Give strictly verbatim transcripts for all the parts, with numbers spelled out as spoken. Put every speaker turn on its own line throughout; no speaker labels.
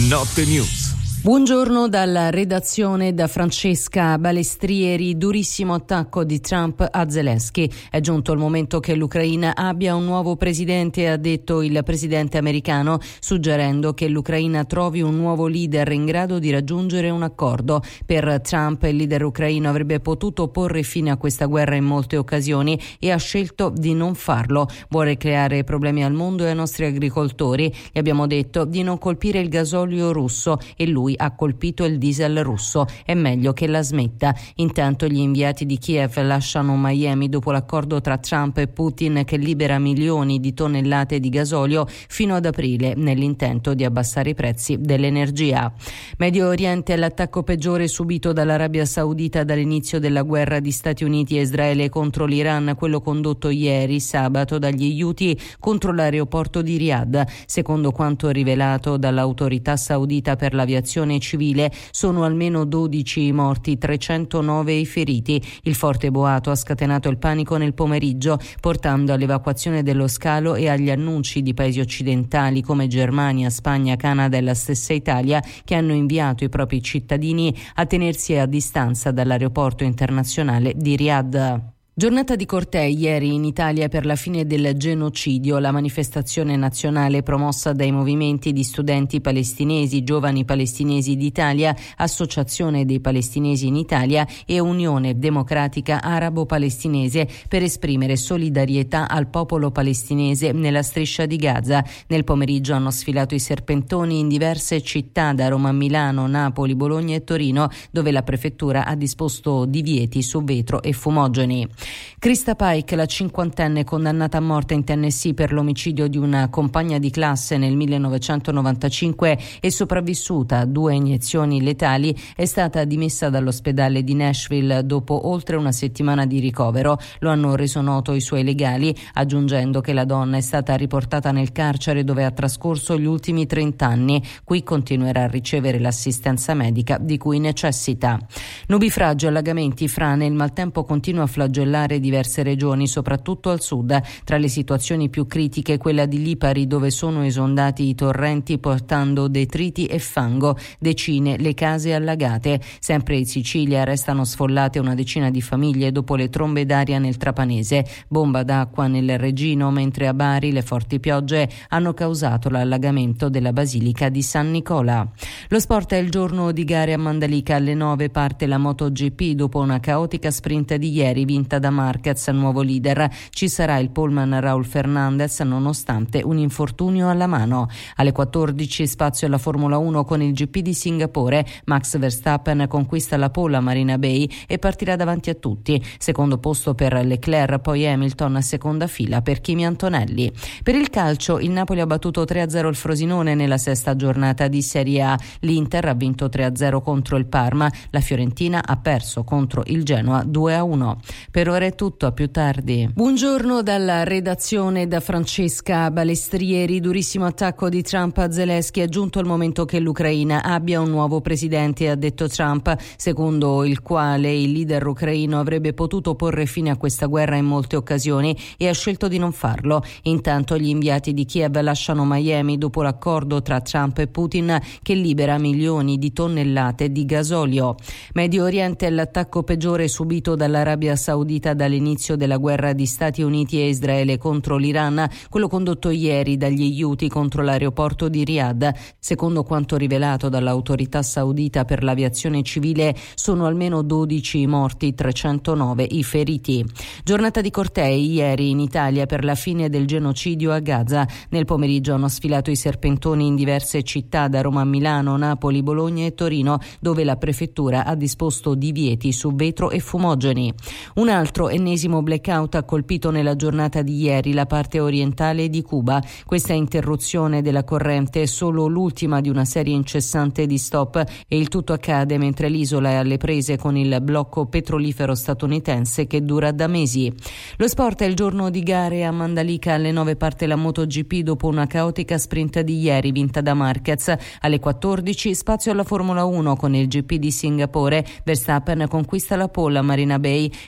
Notte News.
Buongiorno dalla redazione, da Francesca Balestrieri. Durissimo attacco di Trump a Zelensky. È giunto il momento che l'Ucraina abbia un nuovo presidente, ha detto il presidente americano, suggerendo che l'Ucraina trovi un nuovo leader in grado di raggiungere un accordo. Per Trump il leader ucraino avrebbe potuto porre fine a questa guerra in molte occasioni e ha scelto di non farlo. Vuole creare problemi al mondo e ai nostri agricoltori. Gli abbiamo detto di non colpire il gasolio russo e lui ha colpito il diesel russo. È meglio che la smetta. Intanto gli inviati di Kiev lasciano Miami dopo l'accordo tra Trump e Putin che libera milioni di tonnellate di gasolio fino ad aprile, nell'intento di abbassare i prezzi dell'energia. Medio Oriente, l'attacco peggiore subito dall'Arabia Saudita dall'inizio della guerra di Stati Uniti e Israele contro l'Iran, quello condotto ieri sabato dagli Houthi contro l'aeroporto di Riyadh. Secondo quanto rivelato dall'autorità saudita per l'aviazione civile, sono almeno dodici i morti, trecentonove i feriti. Il forte boato ha scatenato il panico nel pomeriggio, portando all'evacuazione dello scalo e agli annunci di paesi occidentali come Germania, Spagna, Canada e la stessa Italia, che hanno inviato i propri cittadini a tenersi a distanza dall'aeroporto internazionale di Riyadh. Giornata di cortei ieri in Italia per la fine del genocidio. La manifestazione nazionale promossa dai movimenti di studenti palestinesi, Giovani Palestinesi d'Italia, Associazione dei Palestinesi in Italia e Unione Democratica Arabo-Palestinese per esprimere solidarietà al popolo palestinese nella striscia di Gaza. Nel pomeriggio hanno sfilato i serpentoni in diverse città, da Roma a Milano, Napoli, Bologna e Torino, dove la prefettura ha disposto divieti su vetro e fumogeni. Krista Pike, la cinquantenne condannata a morte in Tennessee per l'omicidio di una compagna di classe nel millenovecentonovantacinque e sopravvissuta a due iniezioni letali, è stata dimessa dall'ospedale di Nashville dopo oltre una settimana di ricovero. Lo hanno reso noto i suoi legali, aggiungendo che la donna è stata riportata nel carcere dove ha trascorso gli ultimi trenta anni. Qui continuerà a ricevere l'assistenza medica di cui necessita. Nubifragi, allagamenti, frane, il maltempo continua a flagellare diverse regioni, soprattutto al sud. Tra le situazioni più critiche quella di Lipari, dove sono esondati i torrenti portando detriti e fango, decine le case allagate. Sempre in Sicilia restano sfollate una decina di famiglie dopo le trombe d'aria nel Trapanese, bomba d'acqua nel Regino, mentre a Bari le forti piogge hanno causato l'allagamento della Basilica di San Nicola. Lo sport è il giorno di gare a Mandalika. Alle nove parte la MotoGP dopo una caotica sprint di ieri vinta da Marquez, nuovo leader. Ci sarà il poleman Raul Fernandez nonostante un infortunio alla mano. Alle quattordici spazio alla Formula uno con il G P di Singapore. Max Verstappen conquista la pole a Marina Bay e partirà davanti a tutti. Secondo posto per Leclerc, poi Hamilton a seconda fila per Kimi Antonelli. Per il calcio il Napoli ha battuto tre a zero il Frosinone nella sesta giornata di Serie A. L'Inter ha vinto tre a zero contro il Parma. La Fiorentina ha perso contro il Genoa due a uno. Per ora è tutto, a più tardi. Buongiorno dalla redazione, da Francesca Balestrieri. Durissimo attacco di Trump a Zelensky. È giunto il momento che l'Ucraina abbia un nuovo presidente, ha detto Trump, secondo il quale il leader ucraino avrebbe potuto porre fine a questa guerra in molte occasioni e ha scelto di non farlo. Intanto gli inviati di Kiev lasciano Miami dopo l'accordo tra Trump e Putin che libera milioni di tonnellate di gasolio. Medio Oriente è l'attacco peggiore subito dall'Arabia Saudita dall'inizio della guerra di Stati Uniti e Israele contro l'Iran, quello condotto ieri dagli Houthi contro l'aeroporto di Riyadh. Secondo quanto rivelato dall'autorità saudita per l'aviazione civile, sono almeno dodici i morti, trecentonove i feriti. Giornata di cortei ieri in Italia per la fine del genocidio a Gaza. Nel pomeriggio hanno sfilato i serpentoni in diverse città, da Roma a Milano, Napoli, Bologna e Torino, dove la prefettura ha disposto divieti su vetro e fumogeni. Un altro ennesimo blackout ha colpito nella giornata di ieri la parte orientale di Cuba. Questa interruzione della corrente è solo l'ultima di una serie incessante di stop e il tutto accade mentre l'isola è alle prese con il blocco petrolifero statunitense che dura da mesi. Lo sport è il giorno di gare a Mandalika. Alle nove parte la MotoGP dopo una caotica sprint di ieri vinta da Marquez. Alle quattordici spazio alla Formula uno con il G P di Singapore. Verstappen conquista la pole a Marina Bay e partirà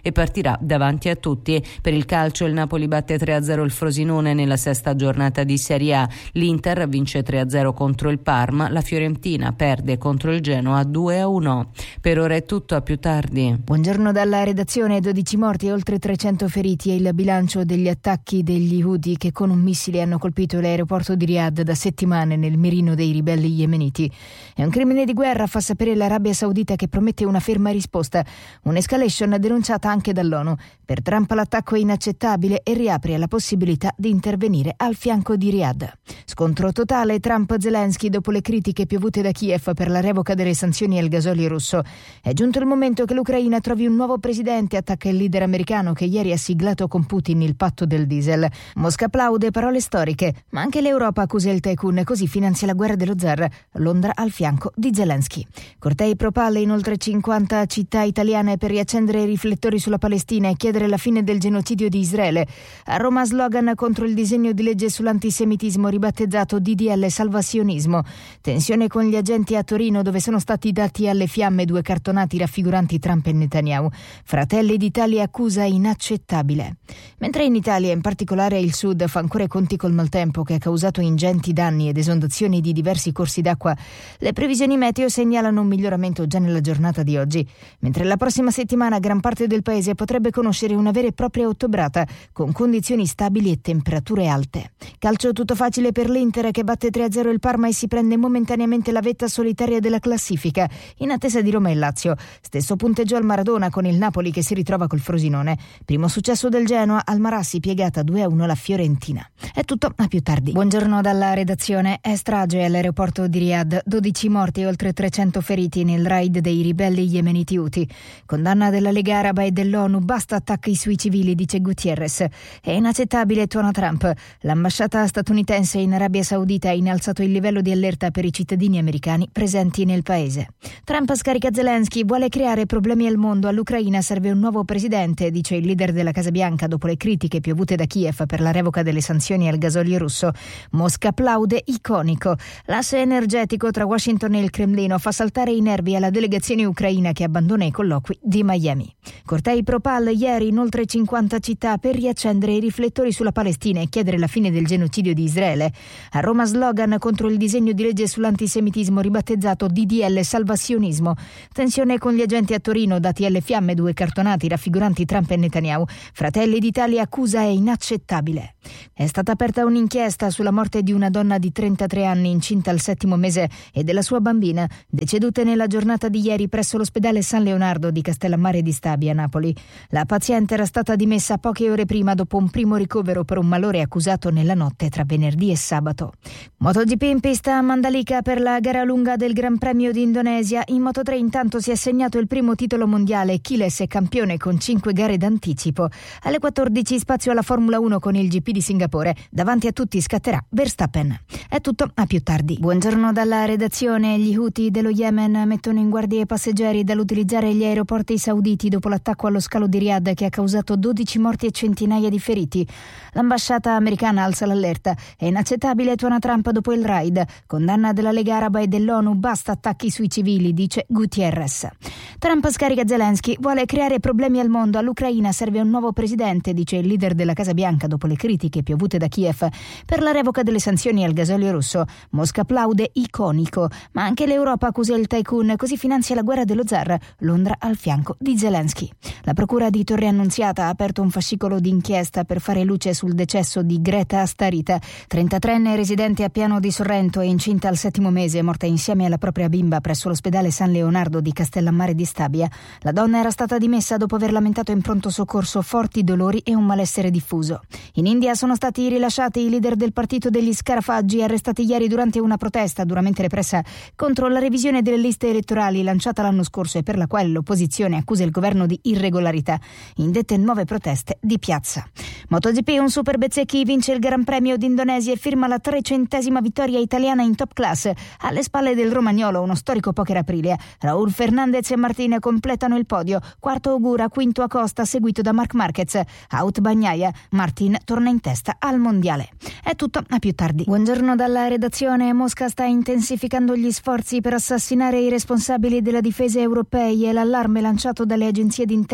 vincerà davanti a tutti. Per il calcio il Napoli batte tre a zero il Frosinone nella sesta giornata di Serie A, l'Inter vince tre a zero contro il Parma, la Fiorentina perde contro il Genoa due a uno. Per ora è tutto, a più tardi.
Buongiorno dalla redazione. Dodici morti e oltre trecento feriti è il bilancio degli attacchi degli Houthi che con un missile hanno colpito l'aeroporto di Riyadh da settimane nel mirino dei ribelli yemeniti. È un crimine di guerra, fa sapere l'Arabia Saudita, che promette una ferma risposta, un'escalation denunciata anche dall'ONU. Per Trump l'attacco è inaccettabile e riapre alla possibilità di intervenire al fianco di Riyadh. Scontro totale Trump-Zelensky dopo le critiche piovute da Kiev per la revoca delle sanzioni al gasolio russo. È giunto il momento che l'Ucraina trovi un nuovo presidente, attacca il leader americano che ieri ha siglato con Putin il patto del diesel. Mosca applaude, parole storiche, ma anche l'Europa accusa il tycoon, così finanzia la guerra dello zar. Londra al fianco di Zelensky. Cortei pro-palle in oltre cinquanta città italiane per riaccendere i riflettori sulla Palestina e chiedere la fine del genocidio di Israele. A Roma slogan contro il disegno di legge sull'antisemitismo ribattezzato D D L salvasionismo. Tensione con gli agenti a Torino, dove sono stati dati alle fiamme due cartonati raffiguranti Trump e Netanyahu. Fratelli d'Italia accusa inaccettabile. Mentre in Italia, in particolare il sud, fa ancora i conti col maltempo che ha causato ingenti danni ed esondazioni di diversi corsi d'acqua, le previsioni meteo segnalano un miglioramento già nella giornata di oggi, mentre la prossima settimana gran parte del paese potrebbe conoscere una vera e propria ottobrata, con condizioni stabili e temperature alte. Calcio tutto facile per l'Inter, che batte tre a zero il Parma e si prende momentaneamente la vetta solitaria della classifica, in attesa di Roma e Lazio. Stesso punteggio al Maradona con il Napoli che si ritrova col Frosinone. Primo successo del Genoa, al Marassi piegata due a uno la Fiorentina. È tutto, a più tardi. Buongiorno dalla redazione. È strage all'aeroporto di Riyadh, dodici morti e oltre trecento feriti nel raid dei ribelli yemeniti Houthi. Condanna della Lega Araba e dell'ONU, basta attacchi sui civili, dice Gutierrez. È inaccettabile, tuona Trump. L'ambasciata statunitense in Arabia Saudita ha innalzato il livello di allerta per i cittadini americani presenti nel paese. Trump scarica Zelensky, vuole creare problemi al mondo, all'Ucraina serve un nuovo presidente, dice il leader della Casa Bianca dopo le critiche piovute da Kiev per la revoca delle sanzioni al gasolio russo. Mosca applaude, iconico. L'asse energetico tra Washington e il Cremlino fa saltare i nervi alla delegazione ucraina che abbandona i colloqui di Miami. Cortei pro-Pal ieri in oltre cinquanta città per riaccendere i riflettori sulla Palestina e chiedere la fine del genocidio di Israele. A Roma slogan contro il disegno di legge sull'antisemitismo ribattezzato D D L salvasionismo. Tensione con gli agenti a Torino, dati alle fiamme due cartonati raffiguranti Trump e Netanyahu. Fratelli d'Italia accusa è inaccettabile. È stata aperta un'inchiesta sulla morte di una donna di trentatré anni incinta al settimo mese e della sua bambina, decedute nella giornata di ieri presso l'ospedale San Leonardo di Castellammare di Stabia, Napoli. La paziente era stata dimessa poche ore prima dopo un primo ricovero per un malore accusato nella notte tra venerdì e sabato. MotoGP in pista a Mandalika per la gara lunga del Gran Premio di Indonesia. In Moto tre intanto si è assegnato il primo titolo mondiale. Kiles è campione con cinque gare d'anticipo. Alle quattordici spazio alla Formula uno con il G P di Singapore. Davanti a tutti scatterà Verstappen. È tutto, a più tardi. Buongiorno dalla redazione. Gli Houthi dello Yemen mettono in guardia i passeggeri dall'utilizzare gli aeroporti sauditi dopo l'attacco allo scalo di Riyadh che ha causato dodici morti e centinaia di feriti. L'ambasciata americana alza l'allerta. È inaccettabile, tuona Trump dopo il raid. Condanna della Lega Araba e dell'ONU, basta attacchi sui civili, dice Gutierrez. Trump scarica Zelensky, vuole creare problemi al mondo, all'Ucraina serve un nuovo presidente, dice il leader della Casa Bianca dopo le critiche piovute da Kiev per la revoca delle sanzioni al gasolio russo. Mosca applaude, iconico, ma anche l'Europa accusa il tycoon, così finanzia la guerra dello zar. Londra al fianco di Zelensky. La procura di Torre Annunziata ha aperto un fascicolo d'inchiesta per fare luce sul decesso di Greta Starita, trentatreenne residente a Piano di Sorrento e incinta al settimo mese, morta insieme alla propria bimba presso l'ospedale San Leonardo di Castellammare di Stabia. La donna era stata dimessa dopo aver lamentato in pronto soccorso forti dolori e un malessere diffuso. In India sono stati rilasciati i leader del partito degli scarafaggi, arrestati ieri durante una protesta duramente repressa contro la revisione delle liste elettorali lanciata l'anno scorso e per la quale l'opposizione accusa il governo di irregolarità. Indette nuove proteste di piazza. MotoGP, un super Bezzecchi vince il Gran Premio d'Indonesia e firma la trecentesima vittoria italiana in top class. Alle spalle del romagnolo uno storico poker Aprilia. Raul Fernandez e Martin completano il podio. Quarto Ogura, quinto Acosta, seguito da Marc Marquez. Out Bagnaia. Martin torna in testa al mondiale. È tutto, a più tardi. Buongiorno dalla redazione. Mosca sta intensificando gli sforzi per assassinare i responsabili della difesa europei e l'allarme lanciato dalle agenzie di intelligence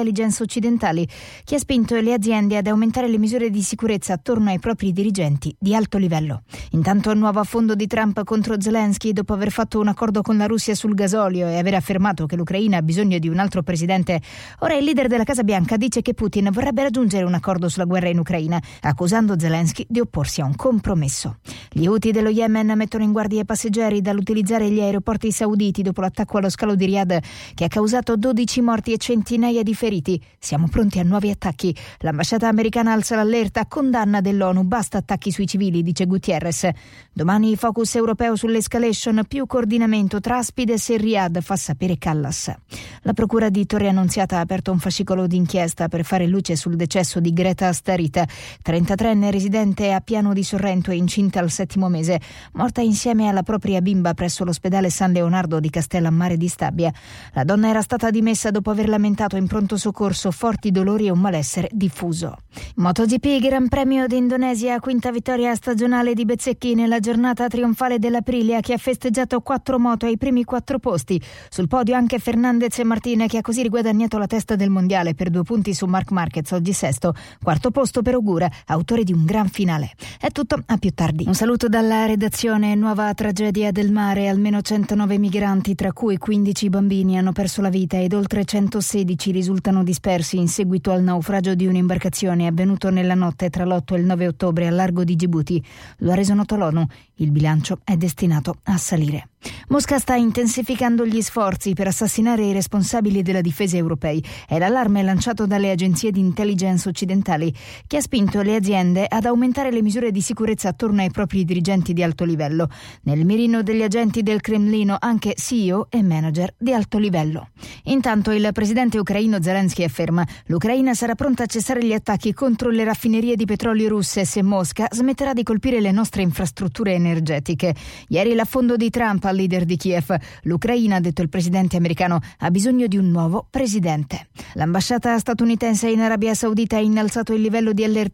occidentali, che ha spinto le aziende ad aumentare le misure di sicurezza attorno ai propri dirigenti di alto livello. Intanto il nuovo affondo di Trump contro Zelensky, dopo aver fatto un accordo con la Russia sul gasolio e aver affermato che l'Ucraina ha bisogno di un altro presidente, ora il leader della Casa Bianca dice che Putin vorrebbe raggiungere un accordo sulla guerra in Ucraina, accusando Zelensky di opporsi a un compromesso. Gli Houthi dello Yemen mettono in guardia i passeggeri dall'utilizzare gli aeroporti sauditi dopo l'attacco allo scalo di Riyadh che ha causato dodici morti e centinaia di feriti. Siamo pronti a nuovi attacchi. L'ambasciata americana alza l'allerta, condanna dell'ONU, basta attacchi sui civili, dice Gutierrez. Domani focus europeo sull'escalation, più coordinamento tra Aspides e Riyadh, fa sapere Callas. La procura di Torre Annunziata ha aperto un fascicolo d'inchiesta per fare luce sul decesso di Greta Starita, trentatreenne residente a Piano di Sorrento e incinta al settimo mese, morta insieme alla propria bimba presso l'ospedale San Leonardo di Castellammare di Stabia. La donna era stata dimessa dopo aver lamentato in pronto soccorso forti dolori e un malessere diffuso. MotoGP, Gran Premio d'Indonesia, quinta vittoria stagionale di Bezzecchi nella giornata trionfale dell'Aprilia, che ha festeggiato quattro moto ai primi quattro posti. Sul podio anche Fernandez e Martin, che ha così riguadagnato la testa del mondiale per due punti su Marc Marquez, oggi sesto. Quarto posto per Ogura, autore di un gran finale. È tutto, a più tardi. Un saluto dalla redazione. Nuova tragedia del mare, almeno centonove migranti, tra cui quindici bambini, hanno perso la vita ed oltre centosedici risultano dispersi in seguito al naufragio di un'imbarcazione avvenuto nella notte tra l'otto e il nove ottobre al largo di Gibuti. Lo ha reso noto l'ONU. Il bilancio è destinato a salire. Mosca sta intensificando gli sforzi per assassinare i responsabili della difesa europei. È l'allarme lanciato dalle agenzie di intelligence occidentali, che ha spinto le aziende ad aumentare le misure di sicurezza attorno ai propri dirigenti di alto livello. Nel mirino degli agenti del Cremlino anche C E O e manager di alto livello. Intanto il presidente ucraino Zelensky afferma: l'Ucraina sarà pronta a cessare gli attacchi contro le raffinerie di petrolio russe se Mosca smetterà di colpire le nostre infrastrutture energetiche. Ieri l'affondo di Trump al leader di Kiev. L'Ucraina, ha detto il presidente americano, ha bisogno di un nuovo presidente. L'ambasciata statunitense in Arabia Saudita ha innalzato il livello di allerta